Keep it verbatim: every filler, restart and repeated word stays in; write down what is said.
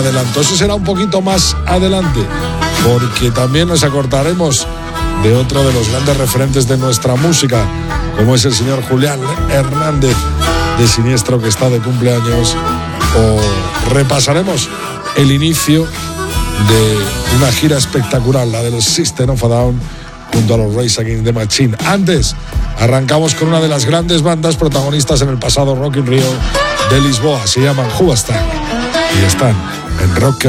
adelantó. Eso será un poquito más adelante, porque también nos acordaremos de otro de los grandes referentes de nuestra música, como es el señor Julián Hernández de Siniestro, que está de cumpleaños. O repasaremos el inicio de una gira espectacular, la del System of a Down junto a los Rage Against the Machine. Antes, arrancamos con una de las grandes bandas protagonistas en el pasado Rock in Rio de Lisboa. Se llaman Hoobastank y están en Rock